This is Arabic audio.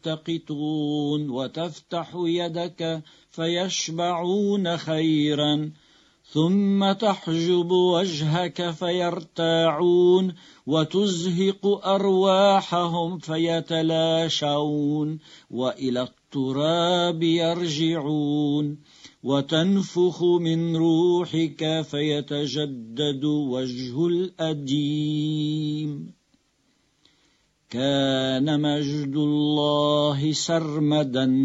فيلتقطون وتفتح يدك فيشبعون خيرا ثم تحجب وجهك فيرتاعون وتزهق أرواحهم فيتلاشون وإلى التراب يرجعون وتنفخ من روحك فيتجدد وجه الأديم. كان مجد الله سرمدا